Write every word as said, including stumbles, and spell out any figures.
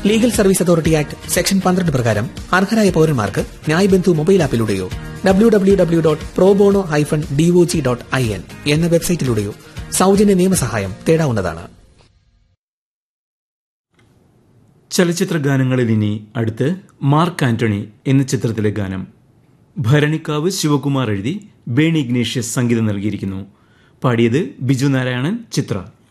Legal service authority act section പന്ത്രണ്ട് പ്രകാരം അർഹരായ പൌരന്മാർക്ക് ന്യായ് ബന്ധു mobile ആപ്പിലൂടെയോ W W W dot pro bono hyphen DOG dot I N എന്ന വെബ്സൈറ്റിലൂടെയോ സൌജന്യ നിയമസഹായം തേടാവുന്നതാണ്. ചലച്ചിത്ര ഗാനങ്ങളിൽ ഇനി അടുത്ത് മാർക്ക് ആന്റണി എന്ന ചിത്രത്തിലെ ഗാനം. ഭരണിക്കാവ് ശിവകുമാർ എഴുതി ബേണി ഇഗ്നേഷ്യസ് സംഗീതം നൽകിയിരിക്കുന്നു. പാടിയത് ബിജു നാരായണൻ, ചിത്ര.